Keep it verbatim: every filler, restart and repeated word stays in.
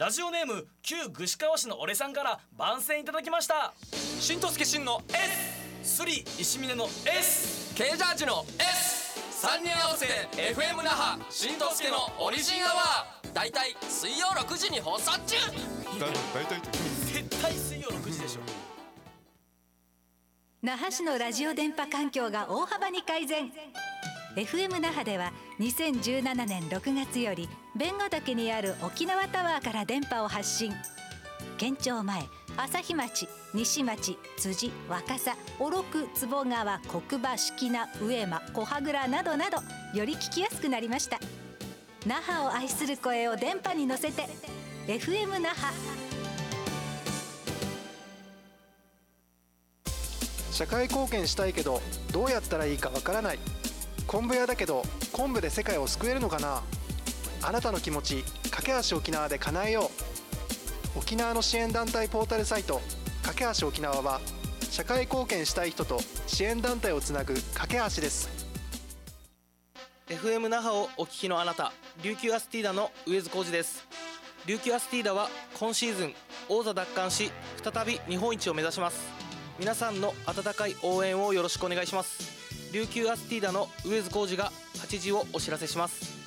ラジオネーム旧串川市の俺さんから番宣いただきました。 しんとすけしんの S、 スリ石峰の S、 K ジャージの S、 さんにん合わせ エフエム 那覇しんとすけのオリジンアワー、だいたい水曜ろくじに放送中。 だいたい絶対水曜ろくじでしょ。 那覇市のラジオ電波環境が大幅に改善。 エフエム 那覇ではにせんじゅうななねんろくがつより弁護岳にある沖縄タワーから電波を発信。県庁前、朝日町、西町、辻、若狭、小禄、坪川、国場、敷名、上間、小羽倉などなど、より聞きやすくなりました。那覇を愛する声を電波に乗せて エフエム 那覇。 社会貢献したいけどどうやったらいいかわからない。昆布屋だけど昆布で世界を救えるのかな。あなたの気持ち、架け橋沖縄で叶えよう。沖縄の支援団体ポータルサイト架け橋沖縄は、社会貢献したい人と支援団体をつなぐ架け橋です。 エフエム 那覇をお聞きのあなた、琉球アスティーダの上津浩二です。琉球アスティーダは今シーズン王座奪還し、再び日本一を目指します。皆さんの温かい応援をよろしくお願いします。琉球アスティーダの上津浩二がはちじをお知らせします。